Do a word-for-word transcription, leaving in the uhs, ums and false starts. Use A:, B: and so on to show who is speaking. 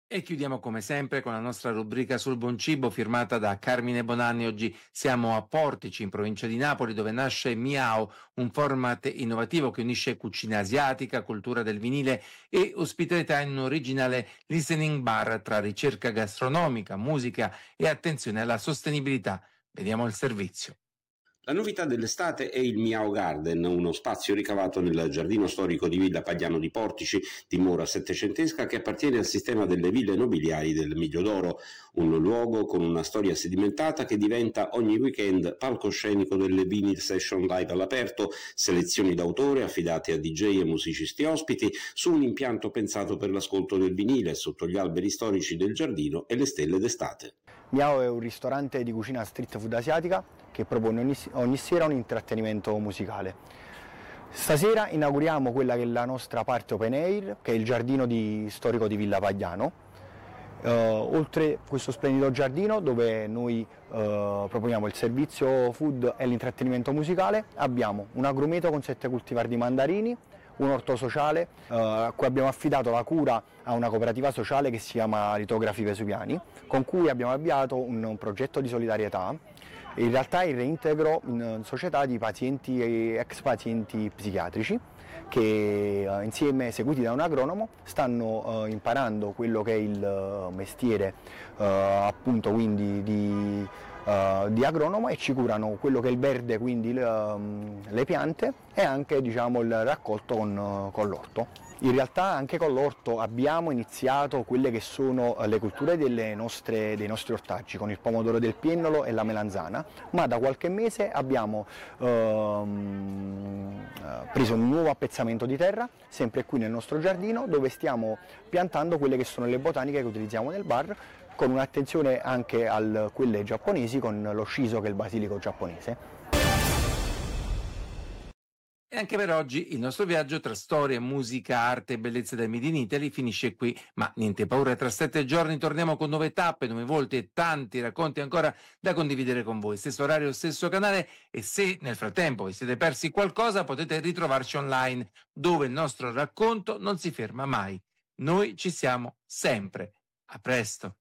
A: E chiudiamo come sempre con la nostra rubrica sul buon cibo firmata da Carmine Bonanni. Oggi siamo a Portici, in provincia di Napoli, dove nasce Miao, un format innovativo che unisce cucina asiatica, cultura del vinile e ospitalità in un originale listening bar tra ricerca gastronomica, musica e attenzione alla sostenibilità. Vediamo il servizio.
B: La novità dell'estate è il Miao Garden, uno spazio ricavato nel giardino storico di Villa Pagliano di Portici, dimora settecentesca che appartiene al sistema delle ville nobiliari del Miglio d'Oro, un luogo con una storia sedimentata che diventa ogni weekend palcoscenico delle vinyl session live all'aperto, selezioni d'autore affidate a D J e musicisti ospiti su un impianto pensato per l'ascolto del vinile sotto gli alberi storici del giardino e le stelle d'estate.
C: Miao è un ristorante di cucina street food asiatica che propone ogni, ogni sera un intrattenimento musicale. Stasera inauguriamo quella che è la nostra parte open air, che è il giardino di, storico di Villa Pagliano. Uh, oltre questo splendido giardino dove noi uh, proponiamo il servizio food e l'intrattenimento musicale, abbiamo un agrumeto con sette cultivar di mandarini, un orto sociale uh, a cui abbiamo affidato la cura a una cooperativa sociale che si chiama Litografi Vesuviani, con cui abbiamo avviato un, un progetto di solidarietà. In realtà è il reintegro in società di pazienti e ex pazienti psichiatrici che uh, insieme, seguiti da un agronomo, stanno uh, imparando quello che è il uh, mestiere uh, appunto quindi di, uh, di agronomo, e ci curano quello che è il verde, quindi le, um, le piante, e anche diciamo il raccolto con, uh, con l'orto. In realtà anche con l'orto abbiamo iniziato quelle che sono le colture delle nostre, dei nostri ortaggi, con il pomodoro del piennolo e la melanzana, ma da qualche mese abbiamo ehm, preso un nuovo appezzamento di terra, sempre qui nel nostro giardino, dove stiamo piantando quelle che sono le botaniche che utilizziamo nel bar, con un'attenzione anche a quelle giapponesi, con lo shiso, che è il basilico giapponese.
A: E anche per oggi il nostro viaggio tra storia, musica, arte e bellezze del Made in Italy finisce qui, ma niente paura, tra sette giorni torniamo con nuove tappe, nuovi volti e tanti racconti ancora da condividere con voi. Stesso orario, stesso canale, e se nel frattempo vi siete persi qualcosa potete ritrovarci online, dove il nostro racconto non si ferma mai. Noi ci siamo sempre. A presto!